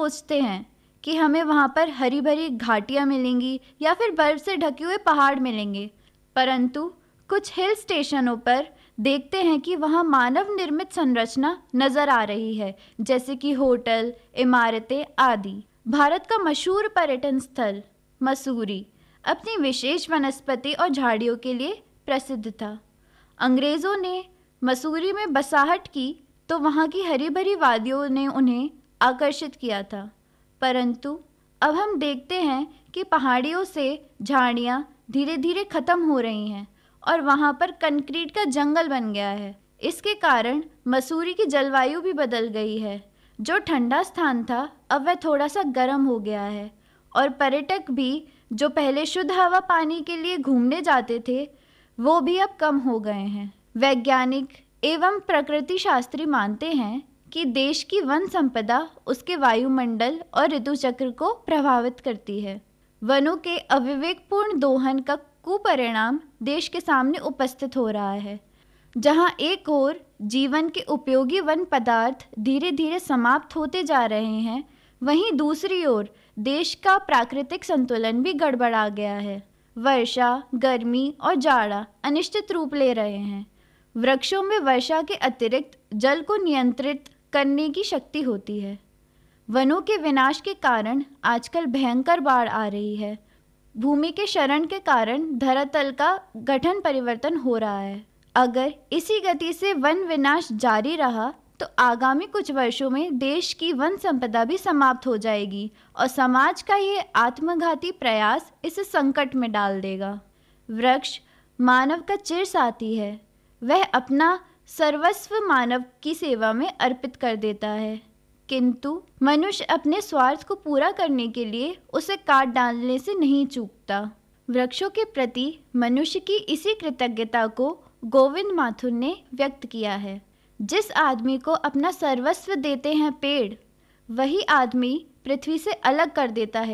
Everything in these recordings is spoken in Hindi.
सोचते हैं कि हमें वहाँ पर हरी भरी घाटियाँ मिलेंगी या फिर बर्फ से ढके हुए पहाड़ मिलेंगे, परंतु कुछ हिल स्टेशनों पर देखते हैं कि वहाँ मानव निर्मित संरचना नज़र आ रही है, जैसे कि होटल, इमारतें आदि। भारत का मशहूर पर्यटन स्थल मसूरी अपनी विशेष वनस्पति और झाड़ियों के लिए प्रसिद्ध था। अंग्रेज़ों ने मसूरी में बसाहट की तो वहाँ की हरी भरी वादियों ने उन्हें आकर्षित किया था, परंतु अब हम देखते हैं कि पहाड़ियों से झाड़ियाँ धीरे धीरे खत्म हो रही हैं और वहाँ पर कंक्रीट का जंगल बन गया है। इसके कारण मसूरी की जलवायु भी बदल गई है। जो ठंडा स्थान था अब वह थोड़ा सा गर्म हो गया है और पर्यटक भी जो पहले शुद्ध हवा पानी के लिए घूमने जाते थे वो भी अब कम हो गए हैं। वैज्ञानिक एवं प्रकृति शास्त्री मानते हैं कि देश की वन संपदा उसके वायुमंडल और ऋतु चक्र को प्रभावित करती है। वनों के अविवेकपूर्ण दोहन का कुपरिणाम देश के सामने उपस्थित हो रहा है। जहां एक ओर जीवन के उपयोगी वन पदार्थ धीरे धीरे समाप्त होते जा रहे हैं, वहीं दूसरी ओर देश का प्राकृतिक संतुलन भी गड़बड़ा गया है। वर्षा, गर्मी और जाड़ा अनिश्चित रूप ले रहे हैं। वृक्षों में वर्षा के अतिरिक्त जल को नियंत्रित करने की शक्ति होती है। वनों के विनाश के कारण आजकल भयंकर बाढ़ आ रही है। भूमि के क्षरण के कारण धरातल का गठन परिवर्तन हो रहा है। अगर इसी गति से वन विनाश जारी रहा तो आगामी कुछ वर्षों में देश की वन संपदा भी समाप्त हो जाएगी और समाज का ये आत्मघाती प्रयास इसे संकट में डाल देगा। वृक्ष मानव का चिर साथी है। वह अपना सर्वस्व मानव की सेवा में अर्पित कर देता है, किंतु मनुष्य अपने स्वार्थ को पूरा करने के लिए उसे काट डालने से नहीं चूकता। वृक्षों के प्रति मनुष्य की इसी कृतज्ञता को गोविंद माथुर ने व्यक्त किया है। जिस आदमी को अपना सर्वस्व देते हैं पेड़, वही आदमी पृथ्वी से अलग कर देता है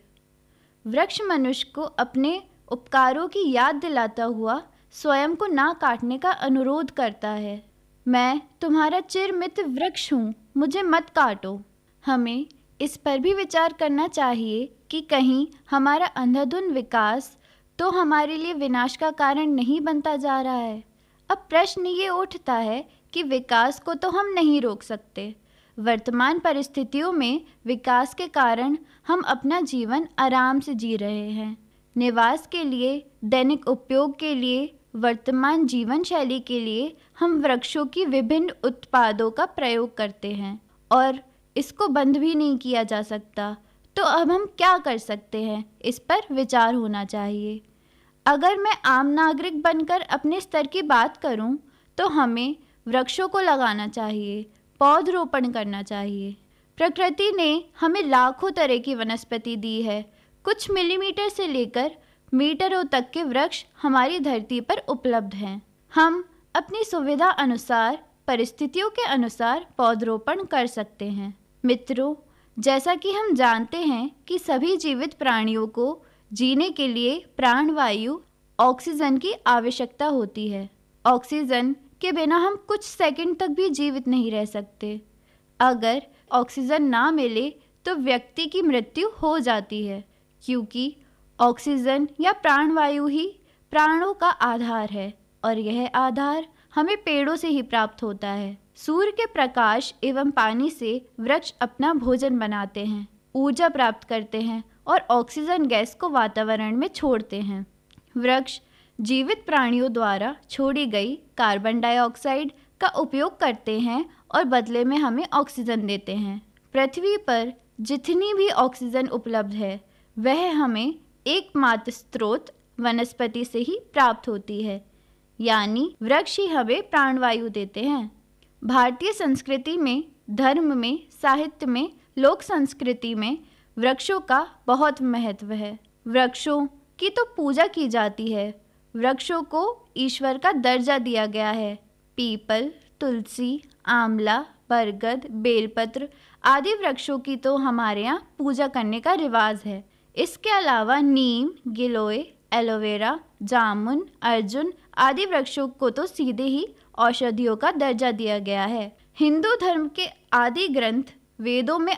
पेड़। वृक्ष मनुष्य को अपने उपकारों की याद दिलाता हुआ स्वयं को ना काटने का अनुरोध करता है। मैं तुम्हारा चिर मित्र वृक्ष हूँ, मुझे मत काटो। हमें इस पर भी विचार करना चाहिए कि कहीं हमारा अंधाधुंध विकास तो हमारे लिए विनाश का कारण नहीं बनता जा रहा है। अब प्रश्न ये उठता है कि विकास को तो हम नहीं रोक सकते। वर्तमान परिस्थितियों में विकास के कारण हम अपना जीवन आराम से जी रहे हैं। निवास के लिए, दैनिक उपयोग के लिए, वर्तमान जीवन शैली के लिए हम वृक्षों की विभिन्न उत्पादों का प्रयोग करते हैं और इसको बंद भी नहीं किया जा सकता। तो अब हम क्या कर सकते हैं, इस पर विचार होना चाहिए। अगर मैं आम नागरिक बनकर अपने स्तर की बात करूं, तो हमें वृक्षों को लगाना चाहिए, पौधरोपण करना चाहिए। प्रकृति ने हमें लाखों तरह की वनस्पति दी है। कुछ मिलीमीटर से लेकर मीटरों तक के वृक्ष हमारी धरती पर उपलब्ध हैं। हम अपनी सुविधा अनुसार, परिस्थितियों के अनुसार पौधरोपण कर सकते हैं। मित्रों, जैसा कि हम जानते हैं कि सभी जीवित प्राणियों को जीने के लिए प्राणवायु ऑक्सीजन की आवश्यकता होती है। ऑक्सीजन के बिना हम कुछ सेकंड तक भी जीवित नहीं रह सकते। अगर ऑक्सीजन ना मिले तो व्यक्ति की मृत्यु हो जाती है, क्योंकि ऑक्सीजन या प्राणवायु ही प्राणों का आधार है और यह आधार हमें पेड़ों से ही प्राप्त होता है। सूर्य के प्रकाश एवं पानी से वृक्ष अपना भोजन बनाते हैं, ऊर्जा प्राप्त करते हैं और ऑक्सीजन गैस को वातावरण में छोड़ते हैं। वृक्ष जीवित प्राणियों द्वारा छोड़ी गई कार्बन डाइऑक्साइड का उपयोग करते हैं और बदले में हमें ऑक्सीजन देते हैं। पृथ्वी पर जितनी भी ऑक्सीजन उपलब्ध है वह हमें एकमात्र स्रोत वनस्पति से ही प्राप्त होती है, यानी वृक्ष ही हमें प्राणवायु देते हैं। भारतीय संस्कृति में, धर्म में, साहित्य में, लोक संस्कृति में वृक्षों का बहुत महत्व है। वृक्षों की तो पूजा की जाती है। वृक्षों को ईश्वर का दर्जा दिया गया है। पीपल, तुलसी, आंवला, बरगद, बेलपत्र आदि वृक्षों की तो हमारे यहाँ पूजा करने का रिवाज है। इसके अलावा नीम, गिलोय, एलोवेरा, जामुन, अर्जुन आदि वृक्षों को तो सीधे ही औषधियों का दर्जा दिया गया है। हिंदू धर्म के आदि ग्रंथ वेदों में